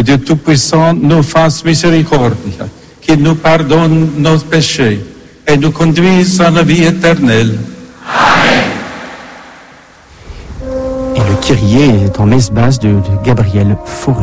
Dieu Tout-Puissant nous fasse miséricorde, qu'il nous pardonne nos péchés et nous conduise à la vie éternelle. Et le Kyrie est en messe basse de Gabriel Fauré.